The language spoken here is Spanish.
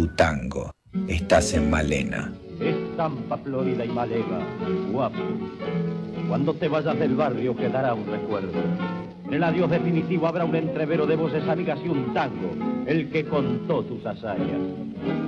tu tango. Estás en Malena. Estampa florida y malega, guapo. Cuando te vayas del barrio quedará un recuerdo. En el adiós definitivo habrá un entrevero de voces amigas y un tango, el que contó tus hazañas.